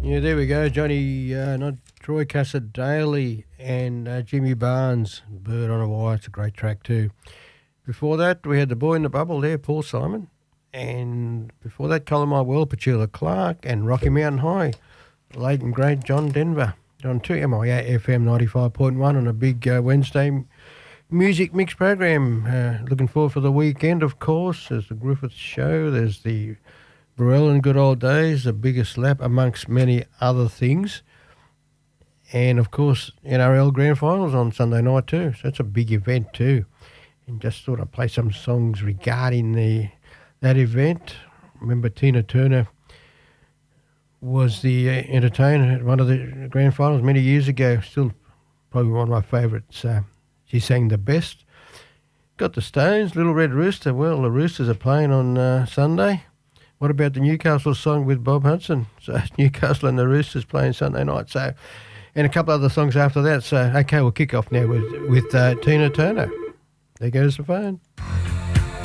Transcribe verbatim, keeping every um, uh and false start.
Yeah, there we go. Johnny, uh, not Troy Cassar-Daley and uh, Jimmy Barnes, Bird on a Wire. It's a great track too. Before that, we had the Boy in the Bubble there, Paul Simon. And before that, Colour My World, Petula Clark and Rocky Mountain High, late and great John Denver. On two M I A F M ninety-five point one on a big uh, Wednesday music mix program. Uh, looking forward for the weekend, of course. There's the Griffith Show, there's the Burrell and Good Old Days, the Biggest Lap, amongst many other things. And, of course, N R L Grand Finals on Sunday night too. So that's a big event too. And just thought I'd play some songs regarding the that event. Remember Tina Turner was the uh, entertainer at one of the Grand Finals many years ago. Still probably one of my favourites. Uh, she sang the best. Got the Stones, Little Red Rooster. Well, the Roosters are playing on uh, Sunday. What about the Newcastle song with Bob Hudson? So Newcastle and the Roosters playing Sunday night. So, and a couple other songs after that. So, okay, we'll kick off now with, with uh, Tina Turner. There goes the phone.